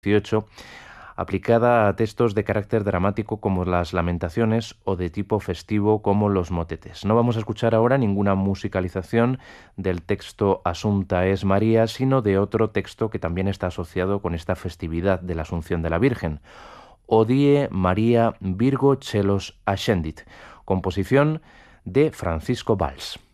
XVIII, aplicada a textos de carácter dramático como las Lamentaciones o de tipo festivo como los motetes. No vamos a escuchar ahora ninguna musicalización del texto Asunta es María, sino de otro texto que también está asociado con esta festividad de la Asunción de la Virgen. Odie María Virgo Celos Ascendit, composición de Francisco Valls.